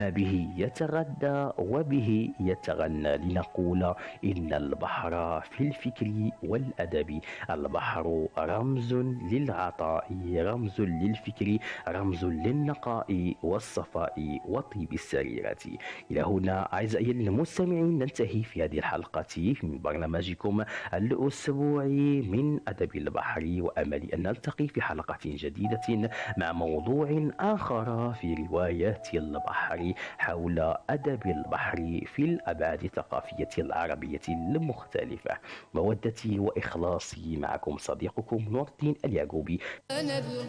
به يتغذى وبه يتغنى. لنقول إن البحر في الفكر والأدب. البحر رمز للعطاء، رمز للفكر، رمز للنقاء والصفاء وطيب السريرة. إلى هنا أعزائي المستمعين ننتهي في هذه الحلقة من برنامجكم الأسبوعي من أدب البحر، وأملي أن نلتقي في حلقة جديدة مع موضوع آخر في روايات البحر حول أدب البحر في الأبعاد الثقافية العربية المختلفة. مودتي وإخلاصي معكم صديقكم نور الدين اليعقوبي.